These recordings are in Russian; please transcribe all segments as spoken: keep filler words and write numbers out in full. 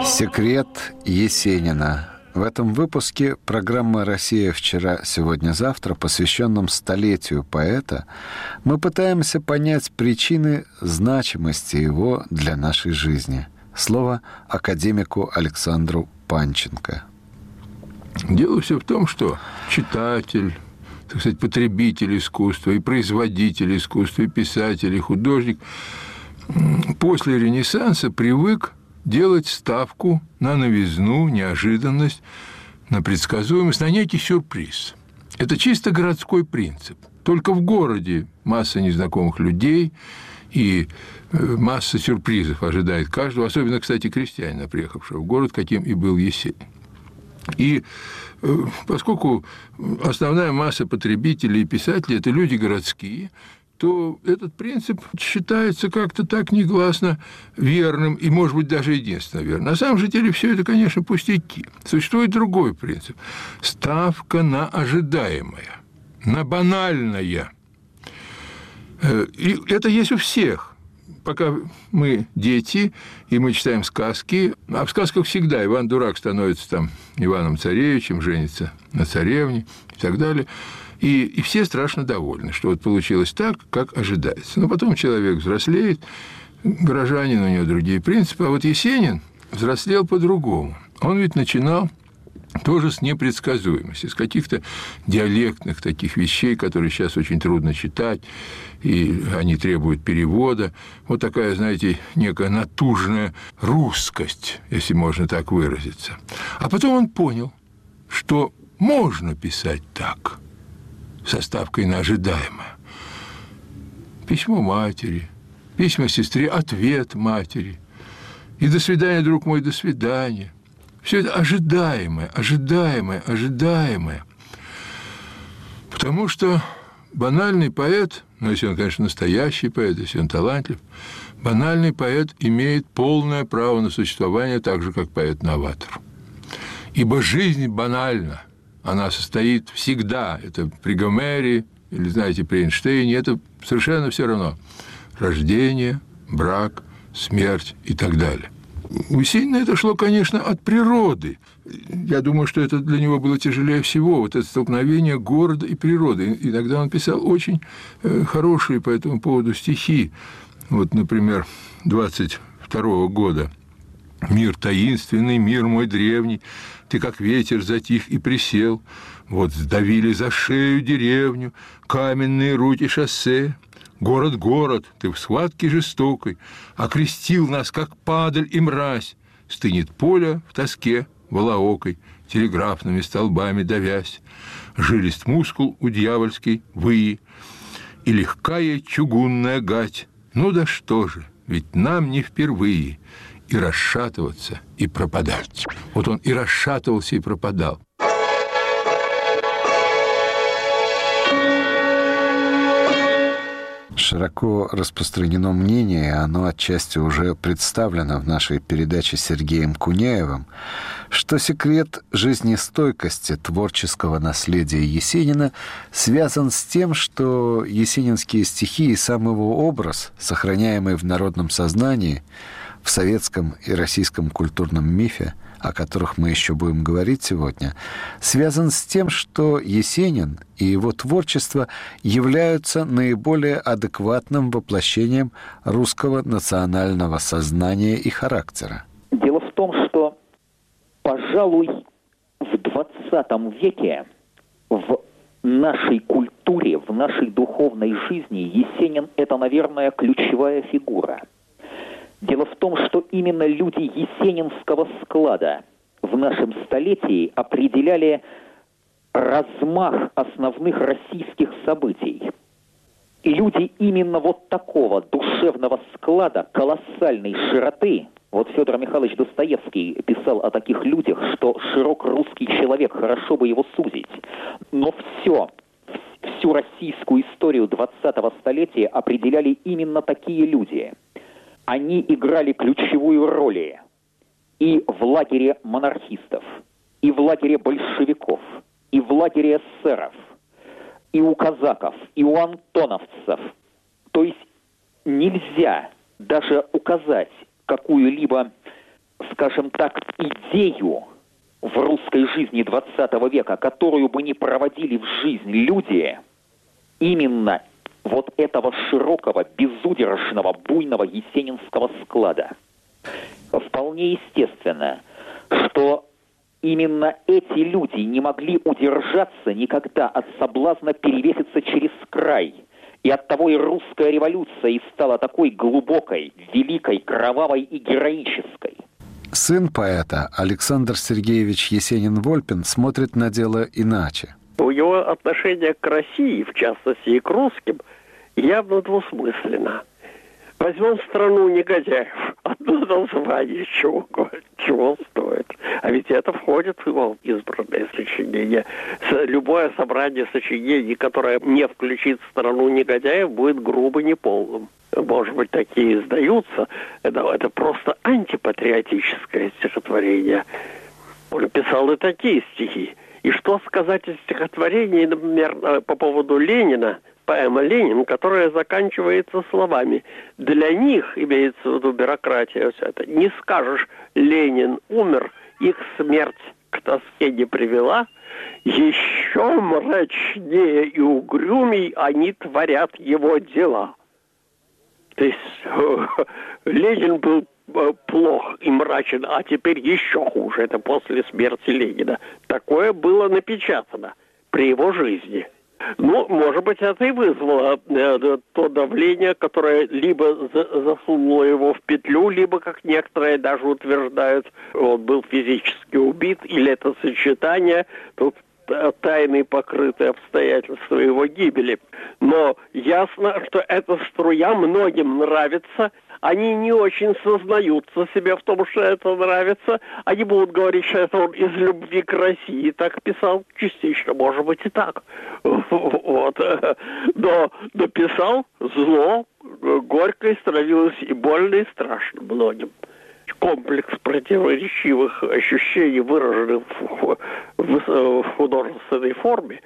Секрет Есенина. В этом выпуске программы «Россия. Вчера. Сегодня. Завтра», посвященном столетию поэта, мы пытаемся понять причины значимости его для нашей жизни. Слово академику Александру Панченко. Дело все в том, что читатель, так сказать, потребитель искусства, и производитель искусства, и писатель, и художник после Ренессанса привык делать ставку на новизну, неожиданность, на предсказуемость, на некий сюрприз. Это чисто городской принцип. Только в городе масса незнакомых людей и масса сюрпризов ожидает каждого, особенно, кстати, крестьянина, приехавшего в город, каким и был Есенин. И поскольку основная масса потребителей и писателей – это люди городские, то этот принцип считается как-то так негласно верным и, может быть, даже единственно верным. На самом же деле все это, конечно, пустяки. Существует другой принцип – ставка на ожидаемое, на банальное. И это есть у всех. Пока мы дети, и мы читаем сказки, а в сказках всегда Иван Дурак становится там Иваном Царевичем, женится на царевне и так далее. И, и все страшно довольны, что вот получилось так, как ожидается. Но потом человек взрослеет, горожанин, у него другие принципы. А вот Есенин взрослел по-другому. Он ведь начинал тоже с непредсказуемости, с каких-то диалектных таких вещей, которые сейчас очень трудно читать, и они требуют перевода. Вот такая, знаете, некая натужная русскость, если можно так выразиться. А потом он понял, что можно писать так, со ставкой на ожидаемое. Письмо матери, письма сестре, ответ матери. И «до свидания, друг мой, до свидания». Все это ожидаемое, ожидаемое, ожидаемое. Потому что банальный поэт, ну, если он, конечно, настоящий поэт, если он талантлив, банальный поэт имеет полное право на существование, так же, как поэт-новатор. Ибо жизнь банальна. Она состоит всегда, это при Гомере, или, знаете, при Эйнштейне, это совершенно все равно. Рождение, брак, смерть и так далее. У Есенина это шло, конечно, от природы. Я думаю, что это для него было тяжелее всего, вот это столкновение города и природы. Иногда он писал очень хорошие по этому поводу стихи. Вот, например, двадцать второго года. «Мир таинственный, мир мой древний, ты, как ветер, затих и присел. Вот сдавили за шею деревню каменные руки шоссе. Город, город, ты в схватке жестокой окрестил нас, как падаль и мразь. Стынет поле в тоске волоокой, телеграфными столбами давясь. Жилист мускул у дьявольский выи, и легкая чугунная гать. Ну да что же, ведь нам не впервые и расшатываться, и пропадать». Вот он и расшатывался, и пропадал. Широко распространено мнение, оно отчасти уже представлено в нашей передаче Сергеем Куняевым, что секрет жизнестойкости творческого наследия Есенина связан с тем, что есенинские стихи и сам его образ, сохраняемый в народном сознании, в советском и российском культурном мифе, о которых мы еще будем говорить сегодня, связан с тем, что Есенин и его творчество являются наиболее адекватным воплощением русского национального сознания и характера. Дело в том, что, пожалуй, в двадцатом веке в нашей культуре, в нашей духовной жизни Есенин – это, наверное, ключевая фигура. Дело в том, что именно люди есенинского склада в нашем столетии определяли размах основных российских событий. И люди именно вот такого душевного склада, колоссальной широты, вот Федор Михайлович Достоевский писал о таких людях, что широк русский человек, хорошо бы его сузить. Но все, всю российскую историю двадцатого столетия определяли именно такие люди. Они играли ключевую роль и в лагере монархистов, и в лагере большевиков, и в лагере эсеров, и у казаков, и у антоновцев. То есть нельзя даже указать какую-либо скажем так, идею в русской жизни двадцатого века, которую бы не проводили в жизнь люди, именно вот этого широкого, безудержного, буйного есенинского склада. Вполне естественно, что именно эти люди не могли удержаться никогда от соблазна перевеситься через край. И оттого и русская революция и стала такой глубокой, великой, кровавой и героической. Сын поэта Александр Сергеевич Есенин-Вольпин смотрит на дело иначе. Его отношение к России, в частности и к русским, явно двусмысленно. Возьмем «Страну негодяев». Одно название чего, чего стоит. А ведь это входит в его избранное сочинение. Любое собрание сочинений, которое не включит «Страну негодяев», будет грубо неполным. Может быть, такие издаются. Это, это просто антипатриотическое стихотворение. Он писал и такие стихи. И что сказать о стихотворении, например, по поводу Ленина, поэма «Ленин», которая заканчивается словами. Для них, имеется в виду бюрократия, все это, не скажешь «Ленин умер, их смерть к тоске не привела, еще мрачнее и угрюмей они творят его дела». То есть Ленин был плох и мрачен, а теперь еще хуже. Это после смерти Ленина. Такое было напечатано при его жизни. Ну, может быть, это и вызвало э, то давление, которое либо за- засунуло его в петлю, либо, как некоторые даже утверждают, он был физически убит, или это сочетание, тут тайны покрыты обстоятельства его гибели. Но ясно, что эта струя многим нравится. Они не очень сознаются себе в том, что это нравится. Они будут говорить, что это он из любви к России так писал. Частично, может быть, и так. Вот. Но, но писал зло, горько, и становилось и больно, и страшно многим. Комплекс противоречивых ощущений, выраженных в, в, в художественной форме,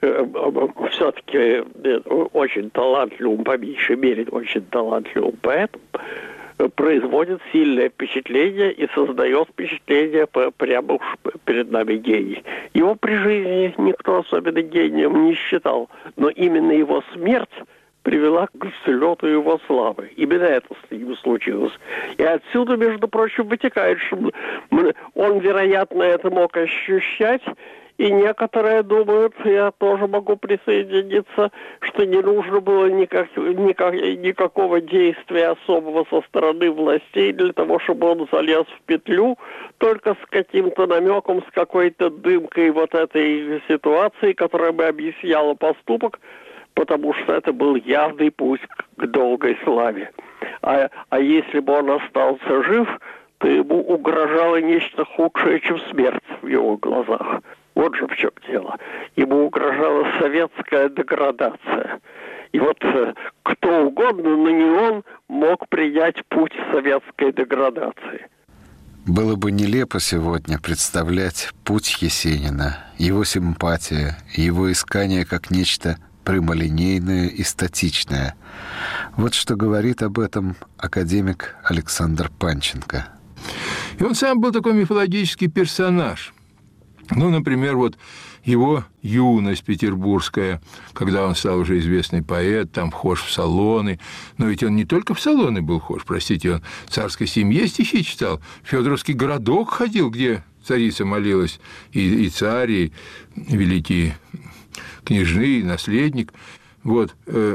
все-таки очень талантливым, по меньшей мере, очень талантливым поэтом, производит сильное впечатление и создает впечатление прямо уж перед нами гений. Его при жизни никто особенно гением не считал, но именно его смерть привела к взлету его славы. Именно это с ним случилось. И отсюда, между прочим, вытекает, что он, вероятно, это мог ощущать, и некоторые думают, я тоже могу присоединиться, что не нужно было никак, никак, никакого действия особого со стороны властей для того, чтобы он залез в петлю, только с каким-то намеком, с какой-то дымкой вот этой ситуации, которая бы объясняла поступок, потому что это был явный путь к долгой славе. А, а если бы он остался жив, то ему угрожало нечто худшее, чем смерть в его глазах. Вот же в чем дело. Ему угрожала советская деградация. И вот э, кто угодно, но не он, мог принять путь советской деградации. Было бы нелепо сегодня представлять путь Есенина, его симпатия, его искание как нечто прямолинейное и статичное. Вот что говорит об этом академик Александр Панченко. И он сам был такой мифологический персонаж. Ну, например, вот его юность петербургская, когда он стал уже известный поэт, там вхож в салоны. Но ведь он не только в салоны был вхож, простите, он в царской семье стихи читал, в Фёдоровский городок ходил, где царица молилась, и, и царь, и великие княжны, и наследник. Вот.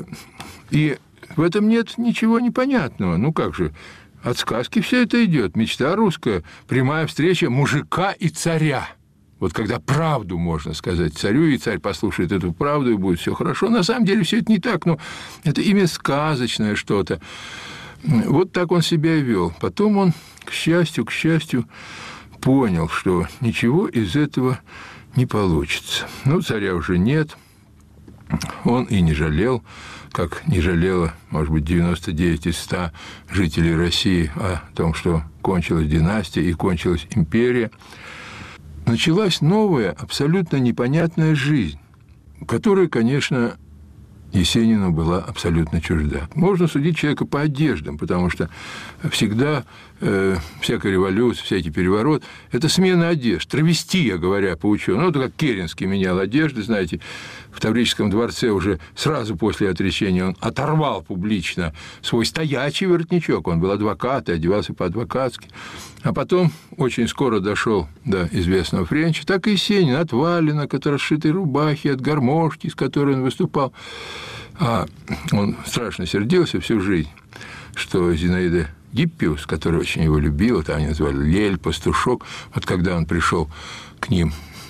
И в этом нет ничего непонятного. Ну, как же, от сказки все это идет. Мечта русская, прямая встреча мужика и царя. Вот когда правду можно сказать царю, и царь послушает эту правду, и будет все хорошо. На самом деле все это не так, но это именно сказочное что-то. Вот так он себя и вел. Потом он, к счастью, к счастью, понял, что ничего из этого не получится. Ну, царя уже нет. Он и не жалел, как не жалело, может быть, девяносто девять из ста жителей России о том, что кончилась династия и кончилась империя. Началась новая, абсолютно непонятная жизнь, которая, конечно, Есенину была абсолютно чужда. Можно судить человека по одеждам, потому что всегда э, всякая революция, всякий переворот – это смена одежд, травестия, говоря по ученому. Ну, это как Керенский менял одежды, знаете, в Таврическом дворце уже сразу после отречения он оторвал публично свой стоячий воротничок, он был адвокат и одевался по-адвокатски. А потом очень скоро дошел до известного Френча, так и Есенин, от валенок, от расшитой рубахи, от гармошки, с которой он выступал. А он страшно сердился всю жизнь, что Зинаида Гиппиус, которая очень его любила, там они называли Лель, пастушок, вот когда он пришел к ним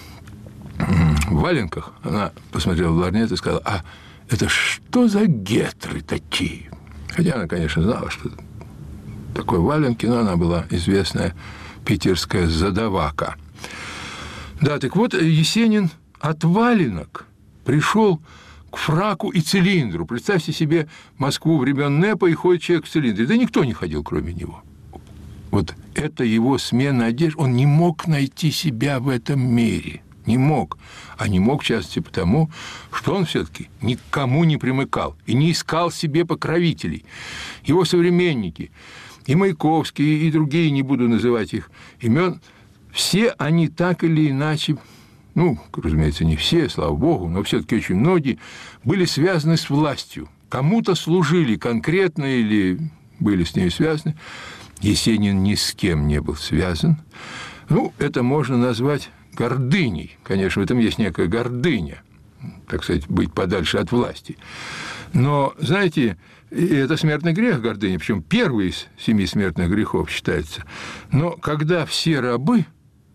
в валенках, она посмотрела в ларнет и сказала: а это что за гетры такие? Хотя она, конечно, знала, что такое валенки, но она была известная питерская задавака. Да, так вот, Есенин от валенок пришел к фраку и цилиндру. Представьте себе Москву времен НЭПа, и ходит человек в цилиндре. Да никто не ходил, кроме него. Вот это его смена одежды. Он не мог найти себя в этом мире. Не мог. А не мог, в частности, потому, что он все-таки никому не примыкал и не искал себе покровителей. Его современники, и Маяковский, и другие, не буду называть их имен, все они так или иначе, ну, разумеется, не все, слава богу, но все-таки очень многие были связаны с властью. Кому-то служили конкретно или были с ней связаны. Есенин ни с кем не был связан. Ну, это можно назвать гордыней. Конечно, в этом есть некая гордыня, так сказать, быть подальше от власти. Но, знаете, это смертный грех, гордыня, причем первый из семи смертных грехов считается. Но когда все рабы,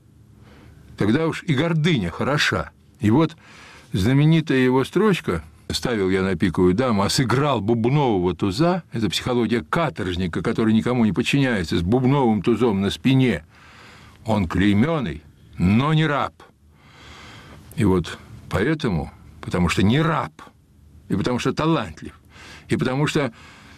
тогда уж и гордыня хороша. И вот знаменитая его строчка «Ставил я на пиковую даму, а сыграл бубнового туза» – это психология каторжника, который никому не подчиняется, с бубновым тузом на спине. Он клеймёный, но не раб. И вот поэтому, потому что не раб, и потому что талантлив, и потому что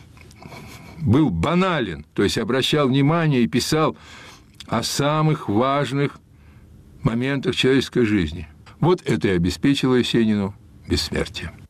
был банален, то есть обращал внимание и писал о самых важных моментах человеческой жизни. Вот это и обеспечило Есенину бессмертие.